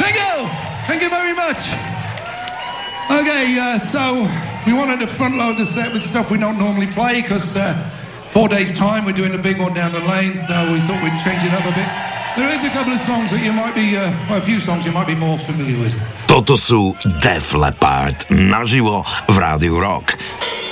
Thank you very much. Okay, so we wanted to front load the set with stuff we don't normally play because 4 days' time we're doing a big one down the lane, so we thought we'd change it up a bit. There is a couple of songs that you might be, a few songs you might be more familiar with. Toto sú Def Leppard naživo v Rádiu Rock.